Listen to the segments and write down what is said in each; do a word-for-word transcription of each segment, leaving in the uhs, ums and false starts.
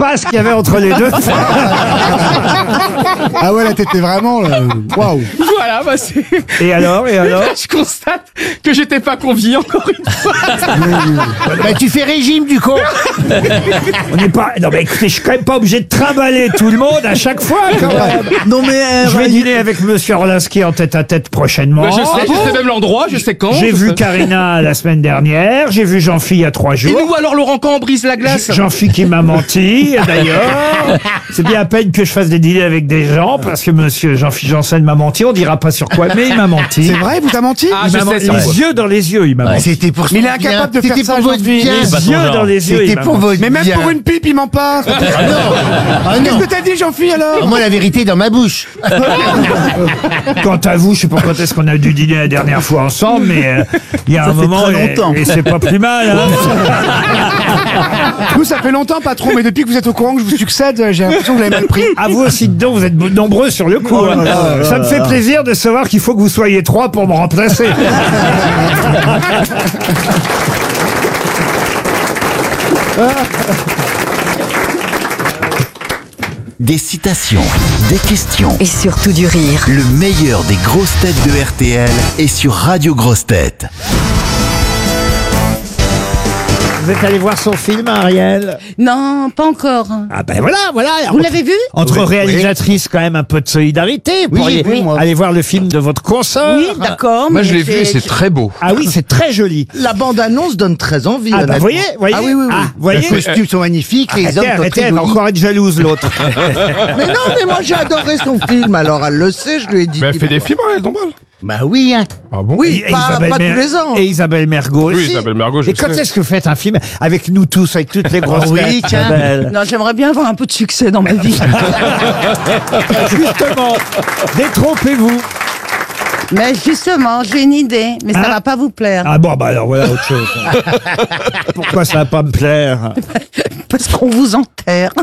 espace qu'il y avait entre les deux. Ah ouais, là, t'étais vraiment... Waouh. Voilà, bah c'est... Et alors, et alors Je constate que j'étais pas convié encore une fois. Bah, tu fais régime, du con. On n'est pas... Non mais écoutez, je suis quand même pas obligé de trimballer tout le monde à chaque fois, quand même. Non, mais... euh, Je vais dîner avec Monsieur Orlinski en tête à tête prochainement. Bah, je sais, je sais même l'endroit, je sais quand. J'ai je vu sais. Karina la semaine dernière, j'ai vu Jean-Phi il y a trois Et jours. nous alors Laurent quand on brise la glace? Jean-Phi qui m'a menti, d'ailleurs. C'est bien à peine que je fasse des dîners avec des gens, parce que Monsieur Jean-Phi Janssen m'a menti. On dira pas sur quoi, mais il m'a menti. C'est vrai, vous t'as menti? Ah, Il je m'a menti. sais ça. Les yeux dans les yeux, il m'a menti. C'était pour Mais il est incapable de faire C'était ça, pour votre Jean-Philippe. bien. Les yeux dans les yeux, il C'était m'a pour menti. votre Mais même bien. pour une pipe, il ment pas. Ah non. Ah Qu'est-ce non. que t'as dit, Jean-Philippe, alors? Ah, moi, la vérité est dans ma bouche. Quant à vous, je sais pas quand est-ce qu'on a dû dîner la dernière fois ensemble, mais euh, il y a un fait moment, très et, longtemps. et c'est pas plus mal. Hein. Nous, ça fait longtemps, patron, mais depuis que vous êtes au courant que je vous succède, j'ai l'impression que vous l'avez mal pris. À vous aussi dedans, vous êtes nombreux sur le coup. hein. Ça me fait plaisir de savoir qu'il faut que vous soyez trois pour me remplacer. Des citations, des questions. Et surtout du rire. Le meilleur des grosses têtes de R T L est sur Radio Grosses Têtes. Vous êtes allé voir son film, Ariel? Non, pas encore. Ah ben voilà, voilà. Vous l'avez vu? Entre Oui, réalisatrices, quand même un peu de solidarité. Vous Oui, pourriez oui, moi. aller voir le film de votre consoeur. Oui, d'accord. Moi, mais je l'ai vu et c'est très beau. Ah oui, c'est très joli. La bande-annonce donne très envie. Ah bah honnêtement. voyez, voyez. Ah oui, oui, oui. Ah, voyez. Les costumes sont magnifiques, les Arrêtez, hommes sont arrêtez, très elle va jolis. encore être jalouse, l'autre. Mais non, mais moi j'ai adoré son film, alors elle le sait, je lui ai dit. Mais elle fait des films, elle, Dombal. Bah oui, hein. Ah bon? Oui, Et pas, Isabelle pas Mer- tous les ans. Et Isabelle Mergo aussi. Oui, Isabelle Mergo, je Et quand sais. est-ce que vous faites un film avec nous tous, avec toutes les grosses oui, têtes, tiens. Isabelle Non, j'aimerais bien avoir un peu de succès dans ma vie. Justement, détrompez-vous. Mais justement, j'ai une idée, mais ça Hein va pas vous plaire. Ah bon, bah alors voilà autre chose. Pourquoi ça va pas me plaire? Parce qu'on vous enterre.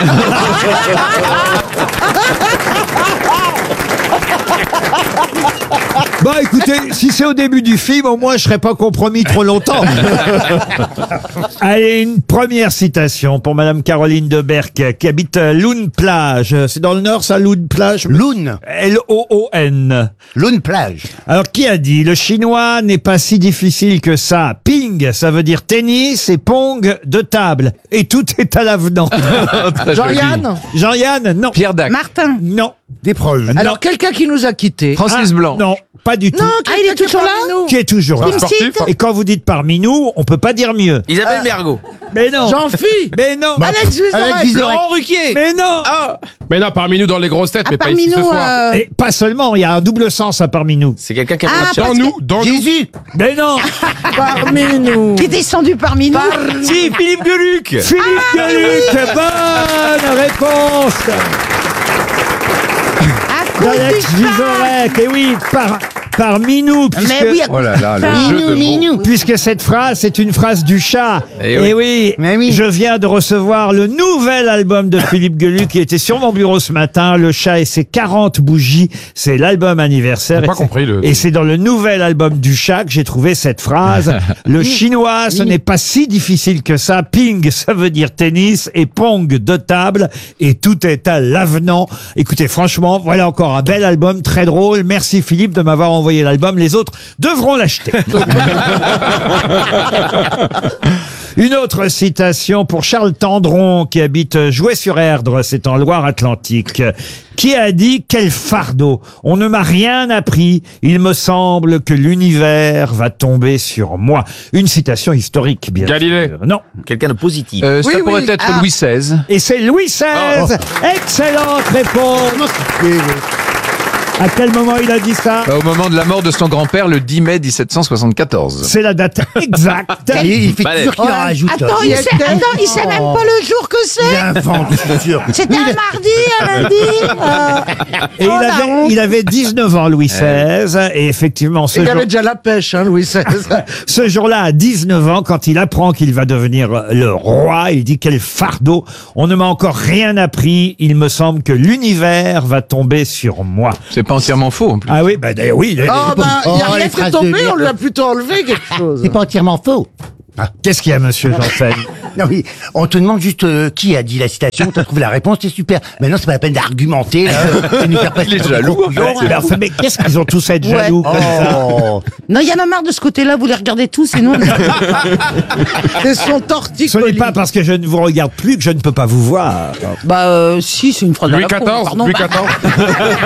Bah écoutez, si c'est au début du film, au moins je serai pas compromis trop longtemps. Allez, une première citation pour Madame Caroline Deberck, qui habite Loun Plage. C'est dans le Nord, ça, Loun Plage? Loun. L O O N. Loun plage. Alors, qui a dit « Le chinois n'est pas si difficile que ça. Ping, ça veut dire tennis, et pong, de table. Et tout est à l'avenant. Jean-Yann. » Jean-Yann, non. Pierre Dac. Martin. Non. Des proches. Non. Alors quelqu'un qui nous a quittés. Francis Ah, Blanc. Non, pas du tout. Ah, il est toujours là? Qui est toujours là. Kim sportif. Sid. Et quand vous dites parmi nous, on peut pas dire mieux. Isabelle Mergo. Mais non. Jean-Phi. Mais non. Alex Avec Vizorek. Vizorek. Laurent Ruquier. Mais non. Mais non, parmi nous dans les grosses têtes, Ah, mais pas parmi ici ce nous, soir. euh, Et pas seulement, il y a un double sens à parmi nous. C'est quelqu'un qui a Ah, pas de Dans parce nous, dans nous. Jésus. Mais non. Parmi nous. qui est descendu parmi nous. Si, Philippe Gueluc. Philippe Gueluc. Bonne réponse. À cause D'Alex du phare. Vizorek. Et oui, par, parmi nous. Puisque... Mais oui, à Oh là là, le jeu Minou, de mots. minou. Puisque cette phrase, c'est une phrase du chat. Eh Et oui. oui, Mais oui. je viens de recevoir le nouvel album de Philippe Gueluc qui était sur mon bureau ce matin, Le chat et ses quarante bougies. C'est l'album anniversaire. J'ai pas Et c'est- compris le- Et c'est dans le nouvel album du chat que j'ai trouvé cette phrase. Le chinois, ce n'est pas si difficile que ça. Ping, ça veut dire tennis. Et pong, de table. Et tout est à l'avenant. Écoutez, franchement, voilà encore un bel album, très drôle. Merci Philippe de m'avoir envoyé l'album. Les autres devront l'acheter. Une autre citation pour Charles Tendron, qui habite Jouet-sur-Erdre, c'est en Loire-Atlantique, qui a dit « Quel fardeau! On ne m'a rien appris. Il me semble que l'univers va tomber sur moi. » Une citation historique, bien Galilée. sûr. Non. Quelqu'un de positif. Euh, ça Oui, pourrait oui. être Ah. Louis seize. Et c'est Louis seize. Excellente réponse. À quel moment il a dit ça? Bah, au moment de la mort de son grand-père, le dix mai mille sept cent soixante-quatorze. C'est la date exacte. Il, il fait Balèze. toujours qu'il en rajoute. Attends, il sait, attends, il sait même pas le jour que Il c'est. invente, c'est sûr. C'était un mardi, un lundi. euh, Et oh, il la avait, honte. il avait dix-neuf ans, Louis seize. Et effectivement, ce Il jour, avait déjà la pêche, hein, Louis seize. ce jour-là, à dix-neuf ans, quand il apprend qu'il va devenir le roi, il dit « Quel fardeau! On ne m'a encore rien appris. Il me semble que l'univers va tomber sur moi. C'est pas entièrement faux, en + » Ah oui, bah d'ailleurs, oui. il est- Oh, bah, il Oh, a rien les fait phrases tomber, de on lui a plutôt enlevé quelque chose. C'est pas entièrement faux. Qu'est-ce qu'il y a, monsieur Janssen? Non oui, on te demande juste euh, qui a dit la citation, t'as trouvé la réponse, c'est super. Maintenant, c'est pas la peine d'argumenter, là, de nous faire passer Il est pour des jaloux, gros en fait. couillons, Mais hein. enfin, mais qu'est-ce qu'ils ont tous à être Ouais. jaloux comme ça? Oh. Non, il y en a marre de ce côté-là, vous les regardez tous et nous... C'est son Ce n'est torticolis. pas parce que je ne vous regarde plus que je ne peux pas vous voir. Bah, euh, si, c'est une phrase à Louis la con, quatorze, pardon. Louis quatorze.